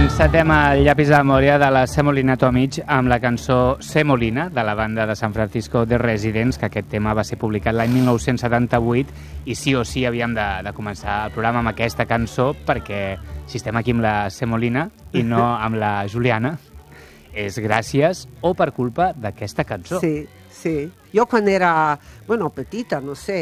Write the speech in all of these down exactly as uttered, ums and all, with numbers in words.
Encetem el llapis de memòria de la Semolina Tomic amb la cançó Semolina, de la banda de San Francisco The Residents, que aquest tema va ser publicat l'any mil nou-cents setanta-vuit, i sí o sí havíem de, de començar el programa amb aquesta cançó, perquè si estem aquí amb la Semolina i no amb la Juliana, és gràcies o per culpa d'aquesta cançó. Sí, sí. Jo quan era, bueno, petita, no sé,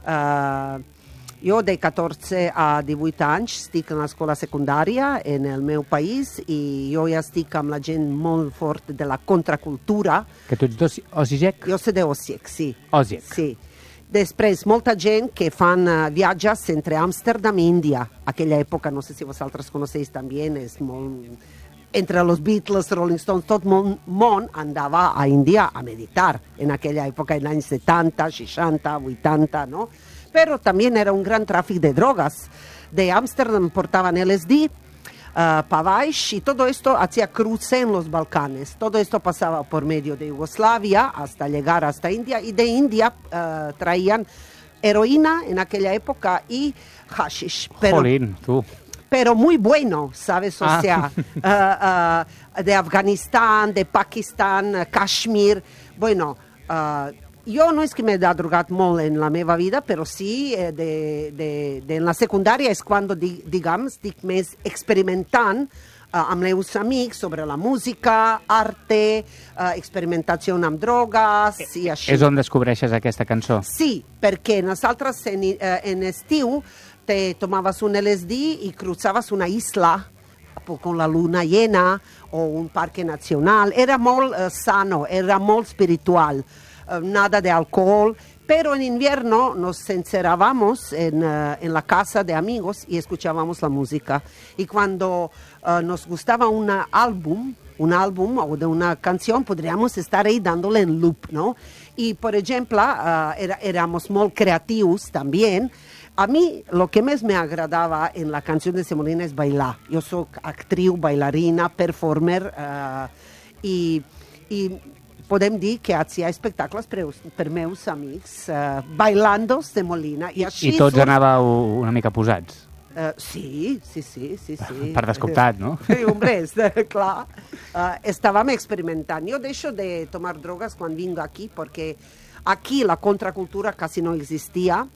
uh, jo de catorze a divuit anys estic en l'escola secundària en el meu país i jo ja estic amb la gent molt fort de la contracultura. Que tu ets d'Osijek? Jo soc d'Osijek, sí. Osijek. Sí. Després, molta gent que fan uh, viatges entre Amsterdam i Índia. Aquella època, no sé si vosaltres coneixeu també, és molt... Entre los Beatles, Rolling Stones, tot el món andava a Índia a meditar. En aquella època, en anys setanta, seixanta, vuitanta, no? Pero también era un gran tráfico de drogas. De Ámsterdam portaban L S D, uh, Pavaish, y todo esto hacía cruce en los Balcanes. Todo esto pasaba por medio de Yugoslavia hasta llegar hasta India, y de India uh, traían heroína en aquella época y hashish. Pero, Jolín, tú. Pero muy bueno, ¿sabes? O ah. sea, uh, uh, de Afganistán, de Pakistán, uh, Kashmir, bueno... Uh, Jo no és que m'he drogat molt en la meva vida, però sí, eh, de, de, de, en la secundària és quan, di, diguem, estic més experimentant uh, amb meus amics sobre la música, arte, uh, experimentació amb drogues i així. És on descobreixes aquesta cançó? Sí, perquè nosaltres en, uh, en estiu te tomaves un L S D i cruzaves una isla con la luna llena o un parque nacional. Era molt uh, sano, era molt espiritual. Uh, nada de alcohol, pero en invierno nos encerrábamos en, uh, en la casa de amigos y escuchábamos la música. Y cuando uh, nos gustaba un álbum, un álbum o de una canción, podríamos estar ahí dándole en loop, ¿no? Y, por ejemplo, uh, era, éramos muy creativos también. A mí lo que más me agradaba en la canción de Semolina es bailar. Yo soy actriz, bailarina, performer uh, y... y podem dir que hacía espectacles per, per meus amics, uh, bailando Semolina. I, així I tots surt... anàveu una mica posats? Uh, sí, sí, sí, sí, sí. Per descomptat, no? Sí, hombre, és, clar. Uh, estàvem experimentant. Jo deixo de tomar drogas quan vinc aquí, perquè aquí la contracultura quasi no existia.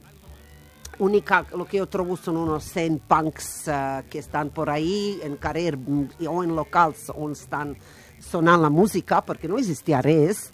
Única, lo que yo trobo son unos cent punks uh, que están por ahí en carrer o en locals on estan sonant la música, perquè no existia res.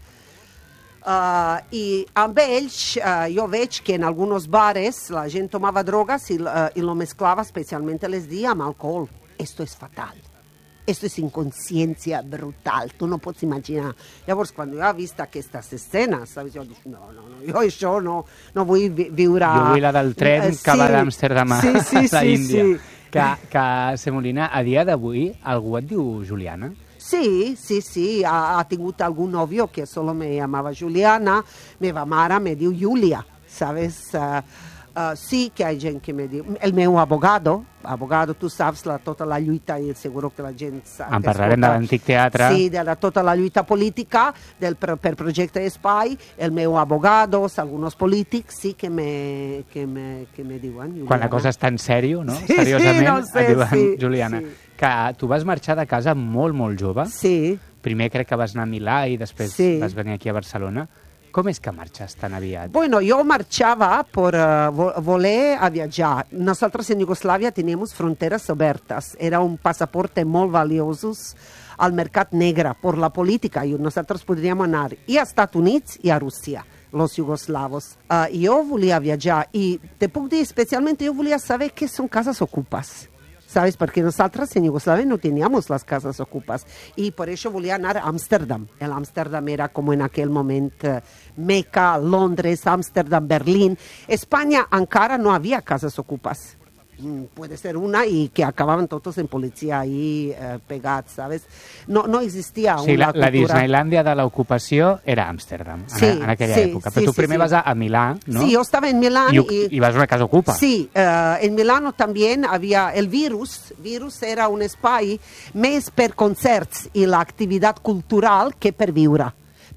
Uh, I amb ells uh, jo veig que en alguns bares la gent tomava drogas i, uh, i lo mezclava especialment les dia amb alcohol. Esto es fatal. Esto es inconsciencia brutal. Tu no pots imaginar. Llavors, quan jo he vist aquestes escenes, saps? Jo dic, no, no, no, jo això no, no vull vi viure... Jo vull la del tren uh, que va d'Amsterdam a sí, sí, la sí, Índia. Sí. Que, que, Semolina, a dia d'avui, algú et diu Juliana? Sí, sí, sí, ha, ha tingut algun novio que solo me llamava Juliana, meva mare me diu Julia, ¿sabes? Uh, uh, sí que hi ha gent que me diu... El meu abogado, abogado, tu saps la, tota la lluita i seguro que la gent... En parlarem de l'antic teatre. Sí, de la, tota la lluita política del, per, per projecte Espai, el meu abogado, alguns polítics, sí que me, que me, que me diuen Juliana. Quan la cosa està en sèrio, no? Sí, Seriosament, sí, no sé, et diuen sí, Juliana. Sí. Que tu vas marxar de casa molt, molt jove. Sí. Primer crec que vas anar a Milà i després sí. vas venir aquí a Barcelona. Com és que marxes tan aviat? Bueno, yo marchaba por uh, voler a viajar. Nosotros en Yugoslavia teníamos fronteras abiertas. Era un pasaporte muy valioso al mercado negro por la política. Y nosotros podríamos anar y a Estados Unidos y a Rusia, los yugoslavos. Uh, yo volia viajar y te puedo decir, especialmente yo volia saber qué son casas ocupas. ¿Sabes? Porque nosotros en Yugoslavia no teníamos las casas ocupas y por eso volía anar a Ámsterdam. El Ámsterdam era como en aquel momento uh, Meca, Londres, Ámsterdam, Berlín. España encara no había casas ocupas. Mm, puede ser una y que acababan todos en policía ahí uh, pegados, ¿sabes? No, no existía sí, una la, cultura... la Disneylandia de l'ocupació era Ámsterdam, sí, en, en aquella sí, època. Sí, Però tu sí, primer sí. vas a, a Milà, ¿no? Sí, yo estaba en Milán y, y... y vas a una casa ocupa. Sí, uh, en Milano también había el Virus. Virus era un espai més per concerts i l'activitat cultural que per viure.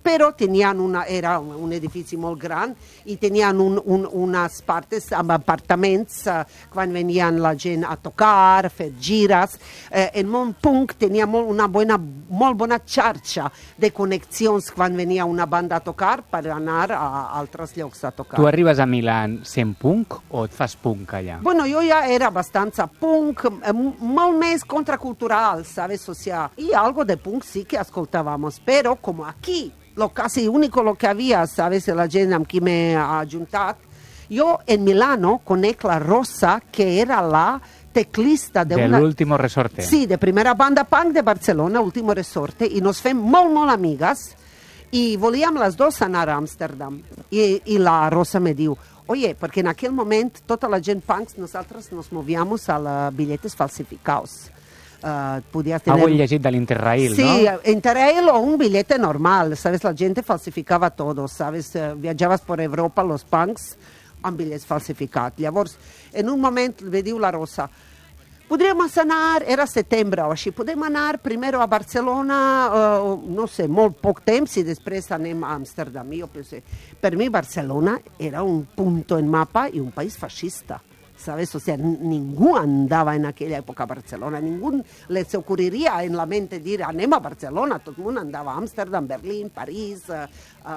però tenien una, era un, un edifici molt gran i tenien un, un, unes partes amb apartaments eh, quan venien la gent a tocar, fer gires. Eh, el món punk tenia molt, una bona, molt bona xarxa de connexions quan venia una banda a tocar per anar a altres llocs a tocar. Tu arribes a Milán sent punk o et fas punk allà? Bueno, jo ja era bastante punk, eh, molt més contracultural, ¿sabes? O sea, y algo de punk sí que escoltábamos, pero como aquí, lo casi único lo que había, ¿sabes? La gent amb qui m'he ajuntat, jo en Milano conec la Rosa, que era la teclista de, de una... l'Último Resorte. Sí, de primera banda punk de Barcelona, Último Resorte, i nos fem molt, molt amigues, i volíem les dos anar a Amsterdam. I, i la Rosa me diu, oye, perquè en aquell moment tota la gent punks, nosaltres nos movíamos a la billetes falsificados. Uh, podías tener... Algo he llegit de l'Interrail, sí, ¿no? Sí, Interrail o un billete normal, ¿sabes? La gente falsificava todo, ¿sabes? Uh, viatjaves per Europa, los punks, amb bitllets falsificats. Llavors, en un moment me diu la Rosa, podríem anar, era setembre o així, podem anar primer a Barcelona, uh, no sé, molt poc temps i després anem a Amsterdam. I jo pensé, per mi Barcelona era un punto en mapa i un país fascista. ¿Sabes? O sea, ningú andava en aquella època a Barcelona, ningú les ocurriria en la mente dir anem a Barcelona, tot el món andava a Amsterdam, Berlín, París, uh,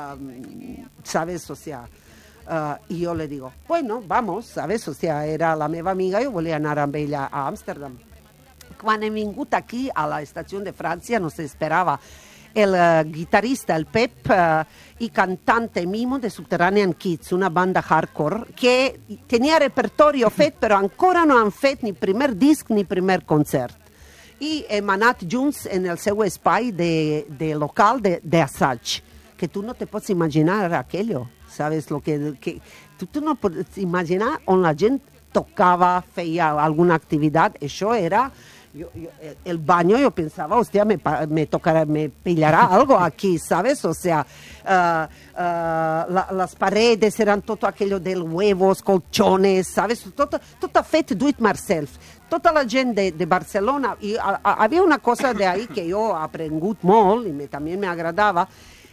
um, ¿sabes? O sea, uh, y yo le digo, bueno, vamos, ¿sabes? O sea, era la meva amiga, jo volia anar amb ella a Amsterdam. Quan hem vingut aquí a la estació de França, nos esperava el uh, guitarrista, el Pep, uh, y cantante Mimo de Subterranean Kids, una banda hardcore, que tenia repertorio fet, però ancora no han fet ni primer disc ni primer concert. I hem anat junts en el seu espai de, de local d'assaig, que tu no te pots imaginar aquello, ¿sabes? Lo que, que, tu, tu no pots imaginar on la gent tocava, feia alguna activitat, això era... Yo, yo, el baño, yo pensaba, hostia, me, me tocará, me pillará algo aquí, ¿sabes? O sea, uh, uh, la, las paredes eran todo aquello del huevos, colchones, ¿sabes? Todo, todo fet do it myself. Tota la gent de, de Barcelona, i a, a, havia una cosa de ahí que jo he aprengut molt, i me, també m'agradava,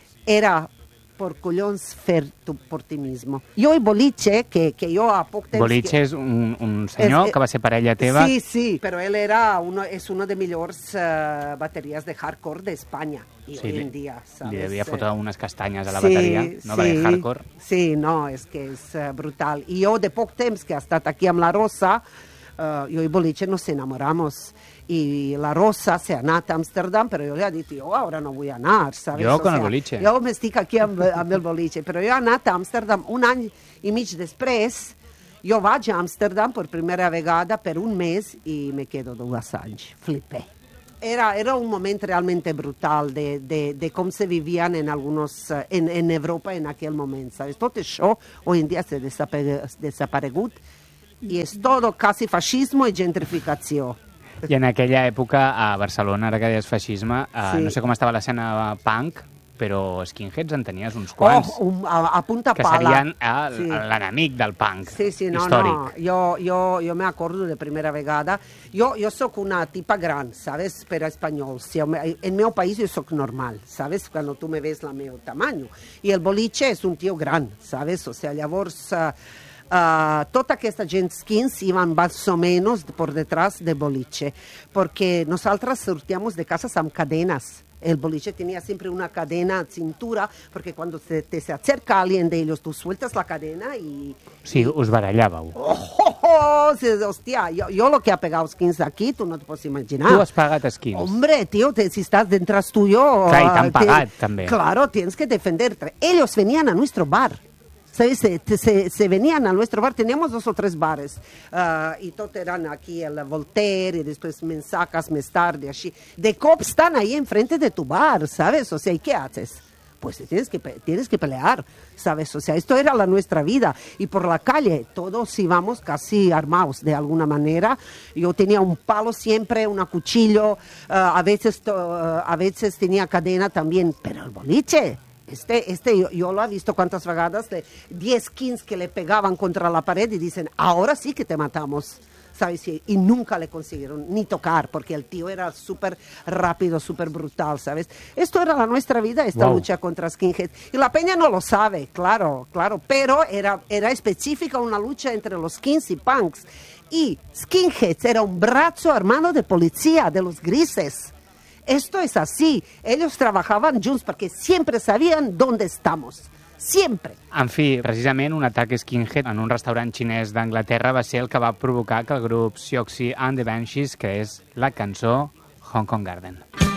era por collons fer tu por ti mismo. Jo i Boliche, que, que jo a poc temps... Boliche que... és un, un senyor es, que va ser parella teva. Sí, sí, però ell era uno, és una de millors uh, bateries de hardcore d'Espanya, i sí, hoy en dia, ¿sabes? Li devia fotre unes castanyes a la sí, bateria, no? Sí, Perquè hardcore. Sí, no, és que és uh, brutal. I jo, de poc temps que ha estat aquí amb la Rosa, uh, jo i Boliche nos enamoramos. Y la Rosa se ha anat a Amsterdam, però jo li he dit, jo ara no vull anar, ¿sabes? Jo con o sea, el Boliche. Jo m'estic aquí amb, amb el Boliche, però jo he anat a Amsterdam un any i mig després. Jo vaig a Amsterdam per primera vegada per un mes i me quedo dos anys. Flipé. Era, era un moment realmente brutal de, de, de com se vivían en, algunos, en, en Europa en aquell moment, ¿sabes? Tot això hoy en dia s'ha desaparegut i és tot quasi fascismo i gentrificació. I en aquella època, a Barcelona, ara que deies feixisme, eh, Sí. no sé com estava l'escena punk, però skinheads en tenies uns quants, Oh, un, a, a punta que pala. serien eh, Sí. l'enemic del punk Sí, sí, no, històric. no. Jo, jo, jo me acordo de primera vegada. Jo, jo soc una tipa gran, ¿sabes? Per espanyol. Si en el meu país jo soc normal, ¿sabes? Cuando tu me ves la meu tamaño. I el Boliche és un tio gran, ¿sabes? O sea, llavors... Uh, Uh, tota aquesta gent skins iban más o menos por detrás del Boliche, porque nosotras sortíamos de casas amb cadenas. El Boliche tenía siempre una cadena a cintura, porque cuando te, te se acerca alguien de ellos, tú sueltas la cadena y... Sí, us barallàveu. ¡Oh, oh, oh! Hostia, yo, yo lo que ha pegado skins aquí, tú no te puedes imaginar. Tu has pagat skins. Hombre, tío, te, si estás detrás tuyo... Clar, i t'han te- pagat, també. Claro, tienes que defenderte. Ellos venían a nuestro bar. ¿Sabes? Se, se, se venían a nuestro bar, teníamos dos o tres bares, uh, y todos eran aquí el Voltaire, y después me sacas más tarde, así. De cop están ahí enfrente de tu bar, ¿sabes? O sea, ¿y qué haces? Pues tienes que, pe- tienes que pelear, ¿sabes? O sea, esto era la nuestra vida. Y por la calle todos íbamos casi armados de alguna manera. Yo tenía un palo siempre, un cuchillo, uh, a, veces, to- uh, a veces tenía cadena también, pero el Boliche... Este, este yo, yo lo he visto cuántas vagadas de diez, quince que le pegaban contra la pared y dicen, ahora sí que te matamos, ¿sabes? Y, y nunca le consiguieron ni tocar, porque el tío era súper rápido, súper brutal, ¿sabes? Esto era la nuestra vida, esta Wow. lucha contra skinheads. Y la peña no lo sabe, claro, claro, pero era, era específica una lucha entre los skins y punks. Y skinheads era un brazo armado de policía, de los grises. Esto es así. Ellos trabajaban juntos porque siempre sabían dónde estamos. Sempre. En fi, precisament un atac skinhead en un restaurant xinès d'Anglaterra va ser el que va provocar que el grup Siouxsie and the Banshees creés la cançó Hong Kong Garden.